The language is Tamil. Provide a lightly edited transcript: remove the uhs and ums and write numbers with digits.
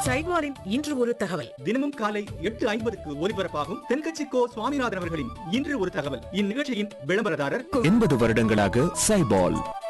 சைவாரின் இன்று ஒரு தகவல். தினமும் காலை 8:50க்கு ஒலிபரப்பாகும் தென்கட்சி கோ சுவாமிநாதன் அவர்களின் இன்று ஒரு தகவல். இந்நிகழ்ச்சியின் விளம்பரதாரர் 80 வருடங்களாக சைபால்.